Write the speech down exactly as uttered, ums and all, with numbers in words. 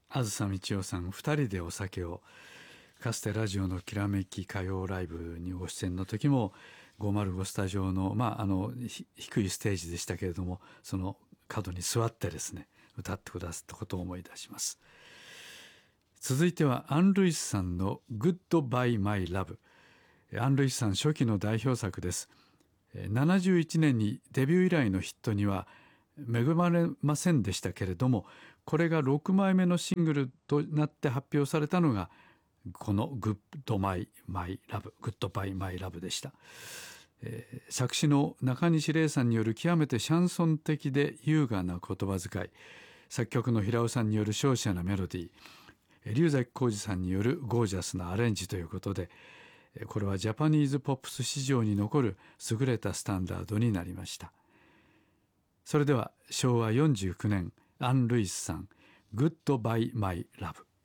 あずさみちおさん、二人でお酒を。かつてラジオのきらめき歌謡ライブにご出演の時もごまるごスタジオの、まあ、あの低いステージでしたけれども、その角に座ってですね歌ってくださったことを思い出します。続いてはアン・ルイスさんの「グッドバイ・マイ・ラブ」。アン・ルイスさん初期の代表作です。ななじゅういちねんにデビュー以来のヒットには恵まれませんでしたけれども、これがろくまいめのシングルとなって発表されたのがこのグッドマイマイラブ、グッドバイマイラブでした。えー、作詞の中西礼さんによる極めてシャンソン的で優雅な言葉遣い、作曲の平尾さんによるショーシャなメロディー、龍崎浩二さんによるゴージャスなアレンジということで、これはジャパニーズポップス史上に残る優れたスタンダードになりました。それではしょうわよんじゅうきゅうねん、アン・ルイスさん、グッドバイマイラブ。